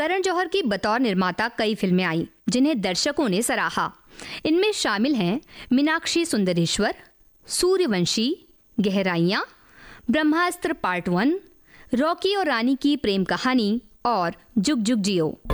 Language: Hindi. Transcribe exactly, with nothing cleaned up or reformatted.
करण जौहर की बतौर निर्माता कई फिल्में आई जिन्हें दर्शकों ने सराहा। इनमें शामिल हैं मीनाक्षी सुंदरेश्वर, सूर्यवंशी, गहराइयां, ब्रह्मास्त्र पार्ट वन, रॉकी और रानी की प्रेम कहानी और जुग जुग जियो।